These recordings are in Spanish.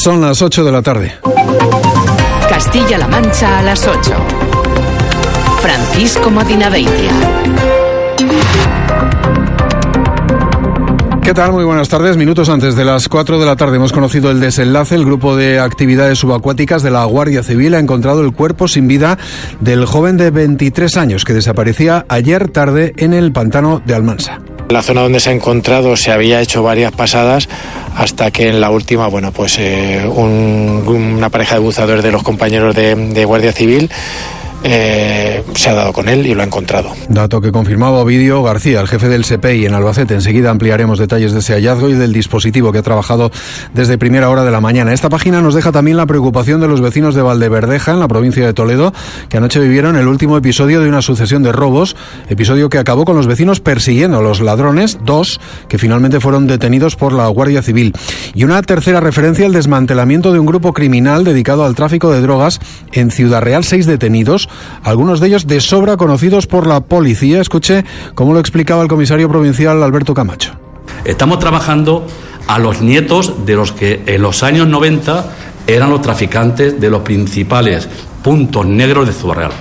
Son las 8 de la tarde. Castilla-La Mancha a las 8. Francisco Madinaveitia. ¿Qué tal? Muy buenas tardes. Minutos antes de las 4 de la tarde hemos conocido el desenlace. El grupo de actividades subacuáticas de la Guardia Civil ha encontrado el cuerpo sin vida del joven de 23 años que desaparecía ayer tarde en el pantano de Almansa. La zona donde se ha encontrado se había hecho varias pasadas hasta que en la última, una pareja de buceadores de los compañeros de Guardia Civil se ha dado con él y lo ha encontrado. Dato que confirmaba Ovidio García, el jefe del SEPEI en Albacete. Enseguida ampliaremos detalles de ese hallazgo y del dispositivo que ha trabajado desde primera hora de la mañana. Esta página nos deja también la preocupación de los vecinos de Valdeverdeja, en la provincia de Toledo, que anoche vivieron el último episodio de una sucesión de robos, episodio que acabó con los vecinos persiguiendo a los ladrones, 2 que finalmente fueron detenidos por la Guardia Civil. Y una tercera referencia, el desmantelamiento de un grupo criminal dedicado al tráfico de drogas en Ciudad Real, 6 detenidos, algunos de ellos de sobra conocidos por la policía. Escuche cómo lo explicaba el comisario provincial Alberto Camacho. Estamos trabajando a los nietos de los que en los años 90 eran los traficantes de los principales puntos negros de Ciudad Real.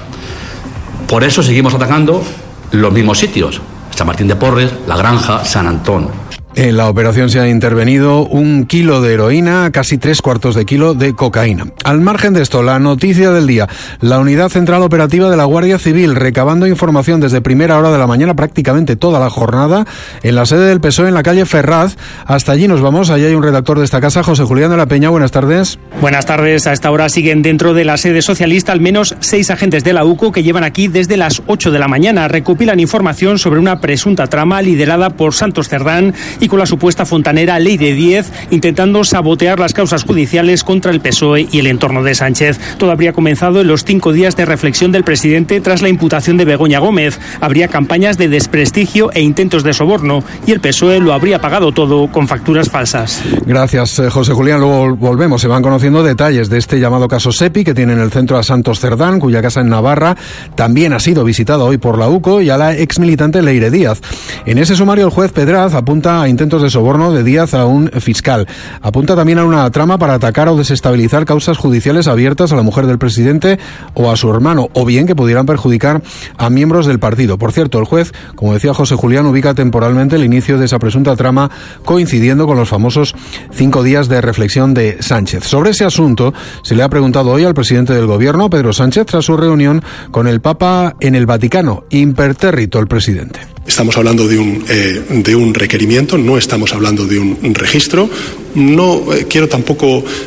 Por eso seguimos atacando los mismos sitios: San Martín de Porres, La Granja, San Antón. En la operación se ha intervenido 1 kilo de heroína, casi 3/4 kilo de cocaína. Al margen de esto, la noticia del día: la Unidad Central Operativa de la Guardia Civil recabando información desde primera hora de la mañana, prácticamente toda la jornada, en la sede del PSOE en la calle Ferraz. Hasta allí nos vamos. Allí hay un redactor de esta casa, José Julián de la Peña. Buenas tardes. Buenas tardes. A esta hora siguen dentro de la sede socialista al menos 6 agentes de la UCO que llevan aquí desde las 8 de la mañana. Recopilan información sobre una presunta trama liderada por Santos Cerdán y con la supuesta fontanera Ley de 10, intentando sabotear las causas judiciales contra el PSOE y el entorno de Sánchez. Todo habría comenzado en los 5 días de reflexión del presidente tras la imputación de Begoña Gómez. Habría campañas de desprestigio e intentos de soborno y el PSOE lo habría pagado todo con facturas falsas. Gracias, José Julián. Luego volvemos. Se van conociendo detalles de este llamado caso SEPI, que tiene en el centro a Santos Cerdán, cuya casa en Navarra también ha sido visitada hoy por la UCO, y a la exmilitante Leire Díaz. En ese sumario el juez Pedraz apunta a intentos de soborno de Díaz a un fiscal. Apunta también a una trama para atacar o desestabilizar causas judiciales abiertas a la mujer del presidente o a su hermano, o bien que pudieran perjudicar a miembros del partido. Por cierto, el juez, como decía José Julián, ubica temporalmente el inicio de esa presunta trama coincidiendo con los famosos 5 días de reflexión de Sánchez. Sobre ese asunto se le ha preguntado hoy al presidente del gobierno, Pedro Sánchez, tras su reunión con el Papa en el Vaticano. Impertérrito el presidente. Estamos hablando de un requerimiento, no estamos hablando de un registro. No quiero tampoco